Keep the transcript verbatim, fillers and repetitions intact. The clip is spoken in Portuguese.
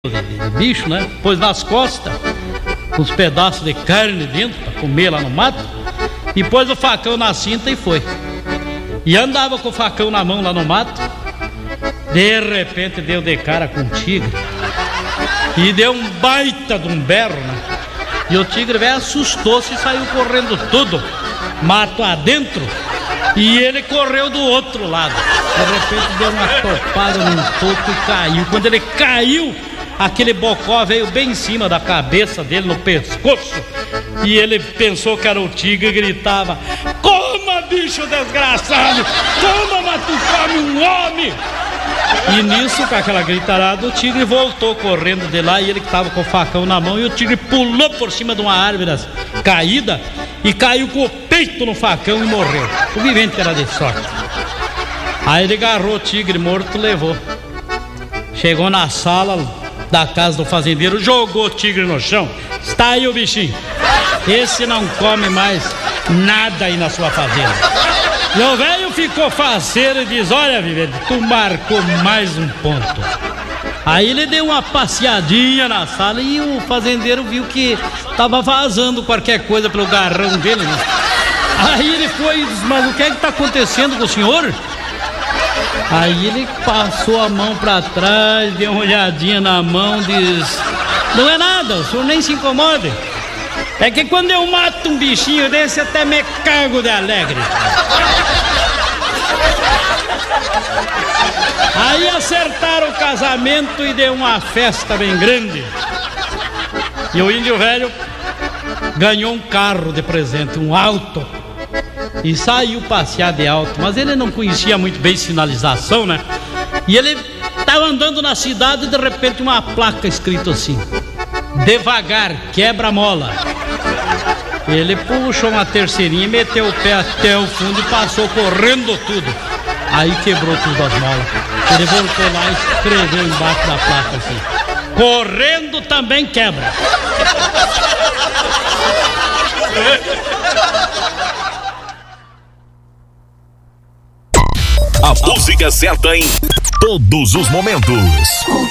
de bicho, né? Pôs nas costas uns pedaços de carne dentro pra comer lá no mato e pôs o facão na cinta e foi. E andava com o facão na mão lá no mato. De repente deu de cara com um tigre e deu um baita de um berro, né? E o tigre velho assustou-se e saiu correndo tudo, mato adentro, e ele correu do outro lado. De repente deu uma topada num toco e caiu. Quando ele caiu, aquele bocó veio bem em cima da cabeça dele, no pescoço, e ele pensou que era o tigre e gritava: "Coma, bicho desgraçado! Coma, mas tu come um homem!" E nisso, com aquela gritarada, o tigre voltou correndo de lá, e ele que estava com o facão na mão, e o tigre pulou por cima de uma árvore caída e caiu com o peito no facão e morreu. O vivente era de sorte. Aí ele agarrou o tigre morto e levou. Chegou na sala da casa do fazendeiro, jogou o tigre no chão. Está aí o bichinho. Esse não come mais nada aí na sua fazenda. E o velho ficou faceiro e diz: "Olha, vivente, tu marcou mais um ponto." Aí ele deu uma passeadinha na sala e o fazendeiro viu que tava vazando qualquer coisa pelo garrão dele, né? Aí ele foi e disse: "Mas o que é que tá acontecendo com o senhor?" Aí ele passou a mão pra trás, deu uma olhadinha na mão e diz: "Não é nada, o senhor nem se incomode. É que quando eu mato um bichinho desse, até me cago de alegre." Aí acertaram o casamento e deu uma festa bem grande. E o índio velho ganhou um carro de presente, um Alto, e saiu passear de Alto. Mas ele não conhecia muito bem sinalização, né? E ele estava andando na cidade e de repente uma placa escrita assim: "Devagar, quebra-mola." Ele puxou uma terceirinha e meteu o pé até o fundo e passou correndo tudo. Aí quebrou tudo as molas. Ele voltou lá e escreveu embaixo da placa assim: "Correndo também quebra." A música certa em todos os momentos.